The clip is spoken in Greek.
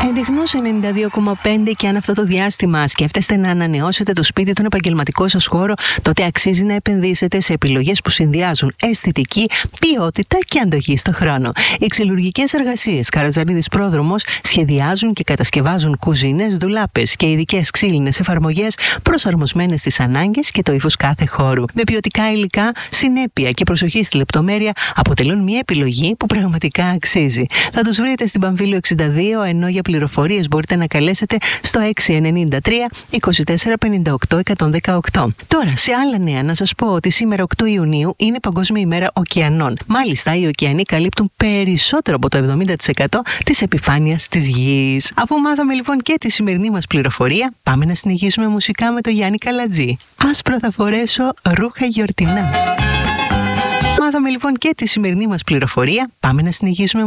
Έντεχνος 92,5 και αν αυτό το διάστημα σκέφτεστε να ανανεώσετε το σπίτι, τον επαγγελματικό σας χώρο, τότε αξίζει να επενδύσετε σε επιλογές που συνδυάζουν αισθητική, ποιότητα και αντοχή στο χρόνο. Οι ξυλουργικές εργασίες Καρατζαλίδης Πρόδρομος σχεδιάζουν και κατασκευάζουν κουζίνες, ντουλάπες και ειδικές ξύλινες εφαρμογές προσαρμοσμένες στις ανάγκες και το ύφος κάθε χώρου. Με ποιοτικά υλικά, συνέπεια και προσοχή στη λεπτομέρεια αποτελούν μια επιλογή που πραγματικά αξίζει. Θα τους βρείτε στην Παμφύλιο 62, ενώ για πληροφορίες μπορείτε να καλέσετε στο 693 24 58 118. Τώρα, σε άλλα νέα, να σας πω ότι σήμερα 8 Ιουνίου είναι Παγκόσμια ημέρα ωκεανών. Μάλιστα, οι ωκεανοί καλύπτουν περισσότερο από το 70% της επιφάνειας της γης. Αφού μάθαμε λοιπόν και τη σημερινή μας πληροφορία, πάμε να συνεχίσουμε μουσικά με το Γιάννη Καλατζή. Άσπρα θα φορέσω ρούχα γιορτινά. Μάθαμε λοιπόν και τη σημερινή μας πληροφορία, πάμε να συνεχίσουμε